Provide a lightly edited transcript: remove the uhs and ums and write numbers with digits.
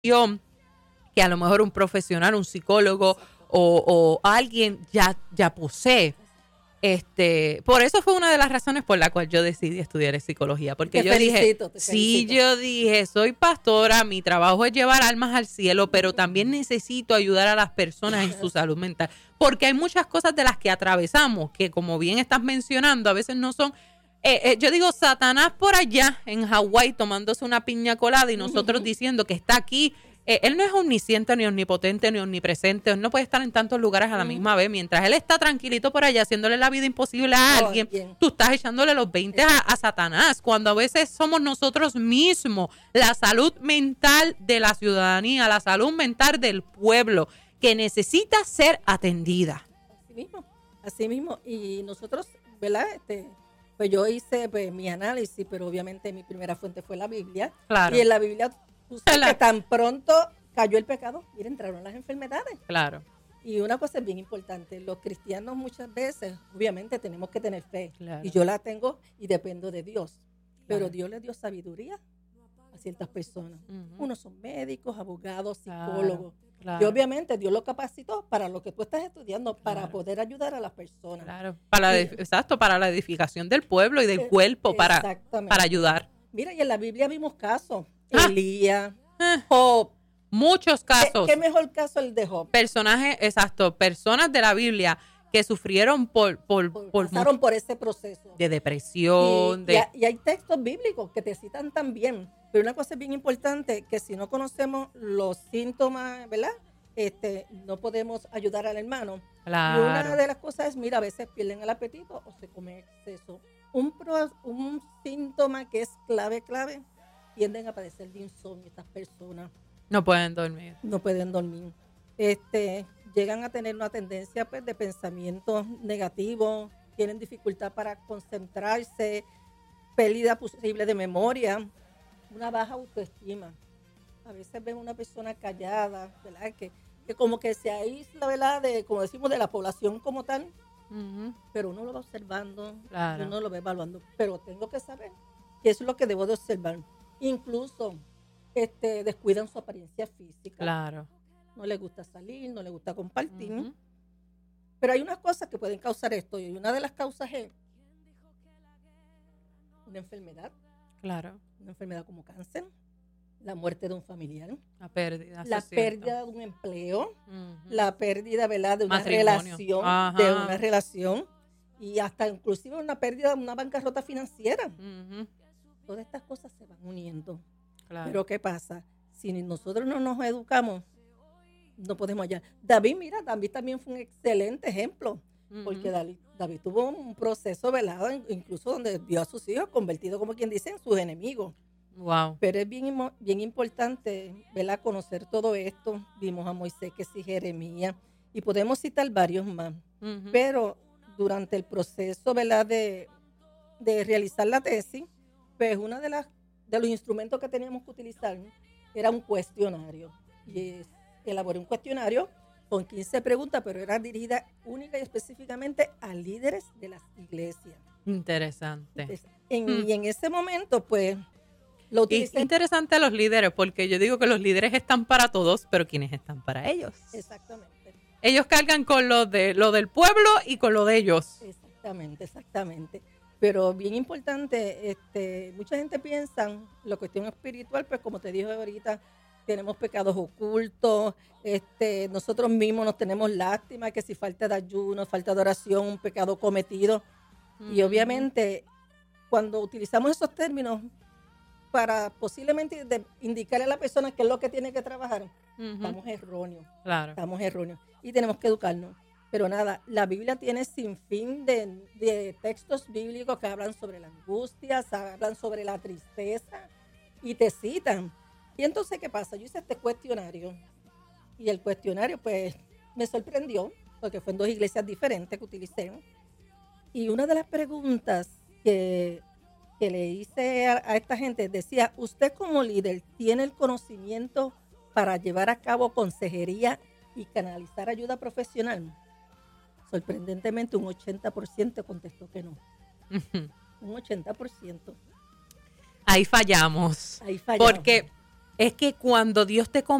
que a lo mejor un profesional, un psicólogo o alguien ya posee. Por eso fue una de las razones por la cual yo decidí estudiar psicología, porque yo dije, soy pastora, mi trabajo es llevar almas al cielo, pero también necesito ayudar a las personas en su salud mental, porque hay muchas cosas de las que atravesamos, que como bien estás mencionando, a veces no son, yo digo, Satanás por allá en Hawái tomándose una piña colada y nosotros diciendo que está aquí. Él no es omnisciente, ni omnipotente, ni omnipresente. Él no puede estar en tantos lugares a la misma vez. Mientras él está tranquilito por allá haciéndole la vida imposible a alguien, tú estás echándole los 20 a Satanás, cuando a veces somos nosotros mismos, la salud mental de la ciudadanía, la salud mental del pueblo, que necesita ser atendida. Así mismo. Y nosotros, ¿verdad? Pues yo hice mi análisis, pero obviamente mi primera fuente fue la Biblia. Claro. Y en la Biblia que tan pronto cayó el pecado, entraron las enfermedades. Claro. Y una cosa es bien importante, los cristianos muchas veces, obviamente tenemos que tener fe. Claro. Y yo la tengo y dependo de Dios. Claro. Pero Dios le dio sabiduría a ciertas personas. Unos son médicos, abogados, psicólogos. Claro. Y obviamente Dios lo capacitó para lo que tú estás estudiando, para poder ayudar a las personas. Claro. Para la edificación del pueblo y del cuerpo, para ayudar. Mira, y en la Biblia vimos casos. Elías, Job. Muchos casos. ¿Qué mejor caso el de Job? Personas de la Biblia que sufrieron pasaron por ese proceso. De depresión. Y hay textos bíblicos que te citan también. Pero una cosa es bien importante, que si no conocemos los síntomas, ¿verdad? No podemos ayudar al hermano. Claro. Y una de las cosas es, mira, a veces pierden el apetito o se comen exceso. Un síntoma que es clave, tienden a padecer de insomnio estas personas. No pueden dormir. Llegan a tener una tendencia pues, de pensamientos negativos, tienen dificultad para concentrarse, pérdida posible de memoria, una baja autoestima. A veces ven una persona callada, ¿verdad? Que como que se aísla, ¿verdad? Como decimos, de la población como tal. Pero uno lo va observando, claro. Uno lo va evaluando. Pero tengo que saber que eso es lo que debo de observar. Incluso descuidan su apariencia física. Claro. No les gusta salir, no les gusta compartir. Pero hay unas cosas que pueden causar esto. Y una de las causas es una enfermedad. Claro. Una enfermedad como cáncer, la muerte de un familiar, la pérdida de un empleo, la pérdida, ¿verdad?, de una relación, y hasta inclusive una pérdida, una bancarrota financiera. Todas estas cosas se van uniendo. Claro. Pero ¿qué pasa? Si nosotros no nos educamos, no podemos hallar. David también fue un excelente ejemplo, porque David tuvo un proceso velado, incluso donde dio a sus hijos convertidos, como quien dice, en sus enemigos. Wow. Pero es bien importante, ¿verdad?, conocer todo esto. Vimos a Moisés, que sí, Jeremías, y podemos citar varios más. Pero durante el proceso, ¿verdad?, de realizar la tesis, pues uno de los instrumentos que teníamos que utilizar era un cuestionario. Y elaboré un cuestionario con 15 preguntas, pero era dirigida única y específicamente a líderes de las iglesias. Interesante. Y en ese momento, pues, lo utilicé. Interesante a los líderes, porque yo digo que los líderes están para todos, pero ¿quiénes están para ellos? Exactamente. Ellos cargan con lo del pueblo y con lo de ellos. Exactamente. Pero bien importante, mucha gente piensa la cuestión espiritual, pues como te dije ahorita, tenemos pecados ocultos, nosotros mismos nos tenemos lástima, que si falta de ayuno, falta de oración, un pecado cometido. Y obviamente, cuando utilizamos esos términos para posiblemente indicarle a la persona qué es lo que tiene que trabajar, estamos erróneos. Claro. Estamos erróneos. Y tenemos que educarnos. Pero nada, la Biblia tiene sinfín de textos bíblicos que hablan sobre la angustia, hablan sobre la tristeza y te citan. Y entonces, ¿qué pasa? Yo hice este cuestionario y el cuestionario, pues, me sorprendió porque fue en 2 iglesias diferentes que utilicé. Y una de las preguntas que le hice a esta gente decía, ¿usted como líder tiene el conocimiento para llevar a cabo consejería y canalizar ayuda profesional? Sorprendentemente, un 80% contestó que no. Un 80%. Ahí fallamos. Porque es que cuando Dios te